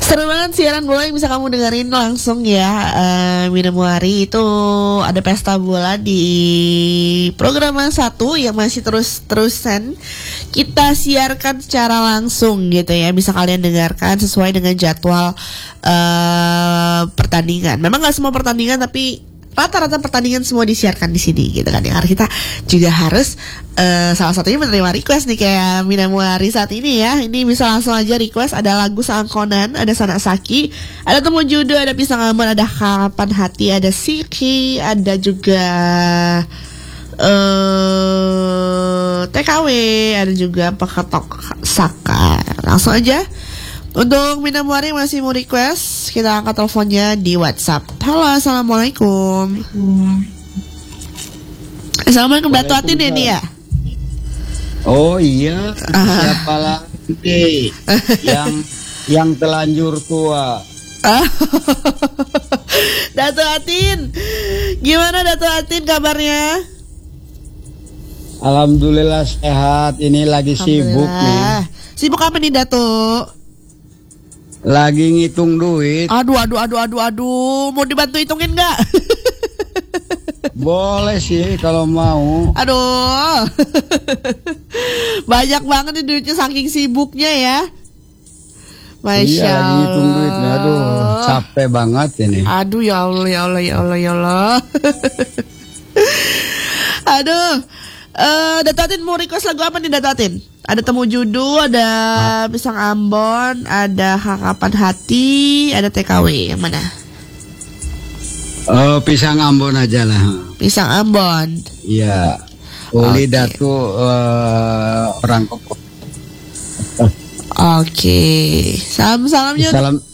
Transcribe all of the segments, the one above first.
Seru banget siaran bola yang bisa kamu dengerin langsung ya. Minamwari itu ada pesta bola di program 1 yang masih terus-terusan kita siarkan secara langsung gitu ya. Bisa kalian dengarkan sesuai dengan jadwal pertandingan. Memang gak semua pertandingan, tapi rata-rata pertandingan semua disiarkan di sini gitu kan. Yang kita juga harus salah satunya menerima request nih kayak Minamwari saat ini ya. Ini bisa langsung aja request, ada lagu Sangkonan, ada Sanak Saki, ada Temu Judo, ada Pisang Ambon, ada Harapan Hati, ada Siki, ada juga TKW, ada juga Paketok Saka. Langsung aja. Untuk Minamwari masih mau request, kita angkat teleponnya di WhatsApp. Halo, assalamualaikum. Assalamualaikum, Dato Atin ini ya? Oh iya, siapa lagi yang telanjur tua? Dato Atin, gimana Dato Atin kabarnya? Alhamdulillah sehat. Ini lagi sibuk nih. Sibuk apa nih Dato? Lagi ngitung duit. Aduh, mau dibantu hitungin nggak? Boleh sih kalau mau. Aduh, banyak banget nih duitnya saking sibuknya ya. Masya Iya, lagi ngitung duit. Aduh, capek banget ini. Aduh, ya Allah. Aduh, Dato Atin mau request lagu apa nih Dato Atin? Ada Temu Judo, ada Pisang Ambon, ada Harapan Hati, ada TKW. Yang mana? Pisang Ambon aja lah. Pisang Ambon. Iya. Uli Datu orang Koko. Oke. Salam-salamnya.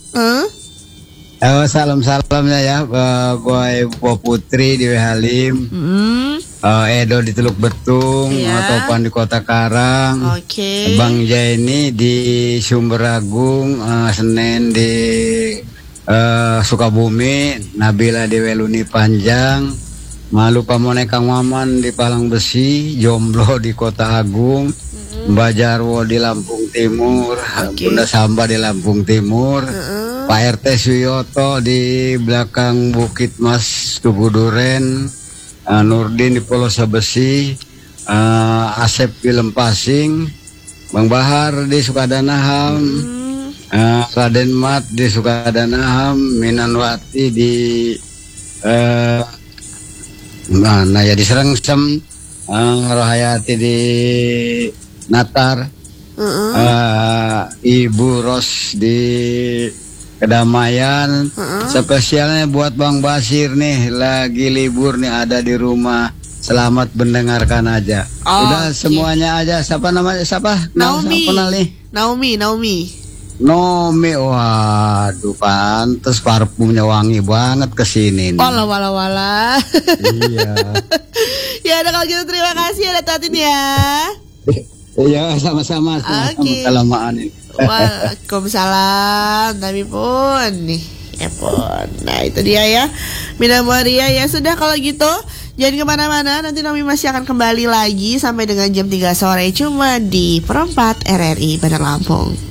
Salam-salamnya ya, Boy Putri di Halim, Edo di Teluk Betung, Topan di Kota Karang, Bang Jaini di Sumberagung, Senen di Sukabumi, Nabila di Weluni Panjang, Malu Pamone Kang Maman di Palang Besi, Jomblo di Kota Agung, Mbak Jarwo di Lampung Timur, Bunda Samba di Lampung Timur, Pak RT Suyoto di belakang Bukit Mas Tugu Duren, Nurdin di Polosa Besi, Asep di Lempasing, Bang Bahar di Sukadanaham, Raden Mat di Sukadanaham, Minanwati di mana ya di Serengsem, Rohayati di Natar, Ibu Ros di Kedamaian. Spesialnya buat Bang Basir nih, lagi libur nih, ada di rumah. Selamat mendengarkan aja. Udah semuanya aja. Siapa namanya? Siapa? Naomi. Naomi. Waduh, pantes parfumnya wangi banget kesini nih. Wala. Iya. Ya udah kalau gitu terima kasih ya Dato Atin ya. Iya, sama-sama. Kelamaan ini. Waalaikumsalam. Tapi pun nih ya pun. Nah itu dia ya Minamwari ya. Sudah kalau gitu jangan kemana-mana. Nanti Naomi masih akan kembali lagi sampai dengan jam 3 sore cuma di Perempat RRI Bandar Lampung.